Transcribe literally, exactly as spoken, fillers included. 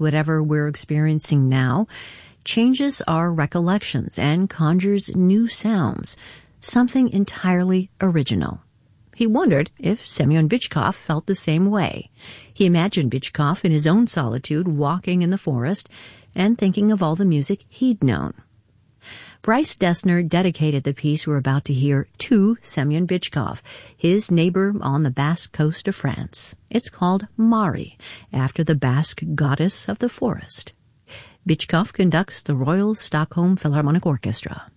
whatever we're experiencing now, changes our recollections and conjures new sounds, something entirely original. He wondered if Semyon Bychkov felt the same way. He imagined Bychkov in his own solitude walking in the forest and thinking of all the music he'd known. Bryce Dessner dedicated the piece we're about to hear to Semyon Bychkov, his neighbor on the Basque coast of France. It's called Mari, after the Basque goddess of the forest. Bychkov conducts the Royal Stockholm Philharmonic Orchestra.